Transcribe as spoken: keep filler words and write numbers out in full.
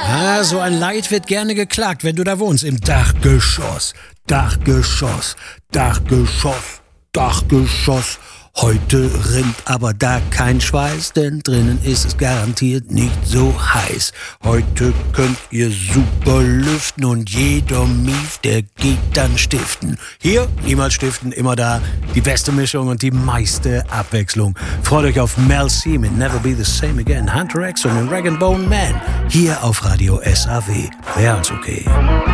Ah, so ein Leid wird gerne geklagt, wenn du da wohnst. Im Dachgeschoss, Dachgeschoss, Dachgeschoss, Dachgeschoss. Heute rinnt aber da kein Schweiß, denn drinnen ist es garantiert nicht so heiß. Heute könnt ihr super lüften und jeder Mief, der geht dann stiften. Hier, niemals stiften, immer da. Die beste Mischung und die meiste Abwechslung. Freut euch auf Mel C mit Never Be the Same Again, Hunter X und den Rag and Bone Man. Hier auf Radio S A W. Wäre uns okay.